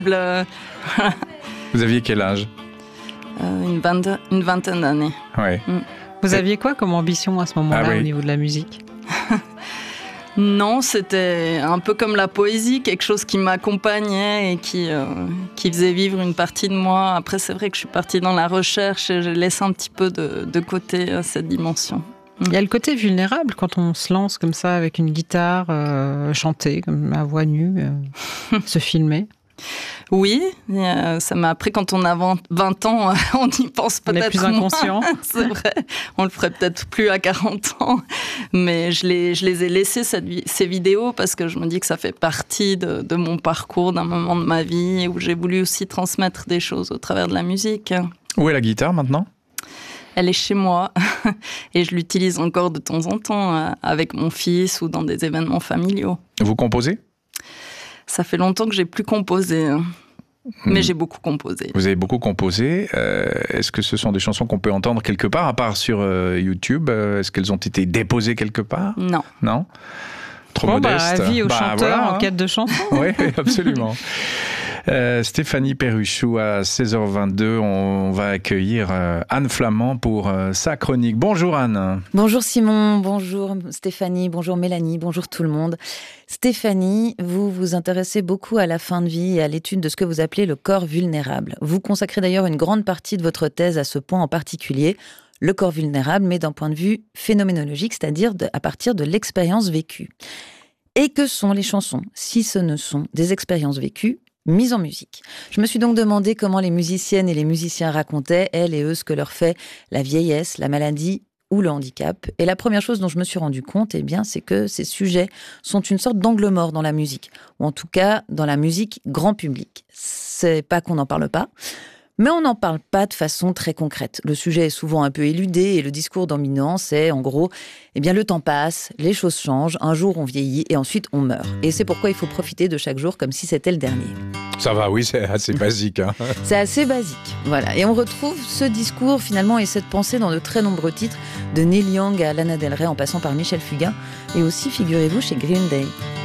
Vous aviez quel âge ? Une vingtaine d'années. Ouais. Vous aviez quoi comme ambition à ce moment-là au niveau de la musique ? Non, c'était un peu comme la poésie, quelque chose qui m'accompagnait et qui faisait vivre une partie de moi. Après, c'est vrai que je suis partie dans la recherche et j'ai laissé un petit peu de côté cette dimension. Il y a le côté vulnérable quand on se lance comme ça avec une guitare, chanter comme à voix nue, se filmer. Oui, ça m'a appris quand on a 20 ans, on y pense peut-être on est plus inconscient. C'est vrai, on le ferait peut-être plus à 40 ans. Mais je les ai laissées, ces vidéos, parce que je me dis que ça fait partie de mon parcours, d'un moment de ma vie, où j'ai voulu aussi transmettre des choses au travers de la musique. Où est la guitare maintenant ? Elle est chez moi et je l'utilise encore de temps en temps avec mon fils ou dans des événements familiaux. Vous composez ? Ça fait longtemps que j'ai plus composé, mais j'ai beaucoup composé. Vous avez beaucoup composé. Est-ce que ce sont des chansons qu'on peut entendre quelque part, à part sur YouTube ? Est-ce qu'elles ont été déposées quelque part ? Non. Non ? Trop modeste. Avis aux chanteurs en quête de chansons. Oui, absolument. Stéphanie Perruchou, à 16h22, on va accueillir Anne Flamand pour sa chronique. Bonjour Anne. Bonjour Simon, bonjour Stéphanie, bonjour Mélanie, bonjour tout le monde. Stéphanie, vous vous intéressez beaucoup à la fin de vie et à l'étude de ce que vous appelez le corps vulnérable. Vous consacrez d'ailleurs une grande partie de votre thèse à ce point en particulier, le corps vulnérable, mais d'un point de vue phénoménologique, c'est-à-dire à partir de l'expérience vécue. Et que sont les chansons, si ce ne sont des expériences vécues mises en musique? Je me suis donc demandé comment les musiciennes et les musiciens racontaient, elles et eux, ce que leur fait la vieillesse, la maladie ou le handicap. Et la première chose dont je me suis rendu compte, c'est que ces sujets sont une sorte d'angle mort dans la musique, ou en tout cas dans la musique grand public. C'est pas qu'on n'en parle pas, mais on n'en parle pas de façon très concrète. Le sujet est souvent un peu éludé et le discours dominant, c'est en gros, le temps passe, les choses changent, un jour on vieillit et ensuite on meurt. Et c'est pourquoi il faut profiter de chaque jour comme si c'était le dernier. Ça va, oui, c'est assez basique. C'est assez basique, voilà. Et on retrouve ce discours finalement et cette pensée dans de très nombreux titres, de Neil Young à Lana Del Rey en passant par Michel Fugain, et aussi, figurez-vous, chez Green Day.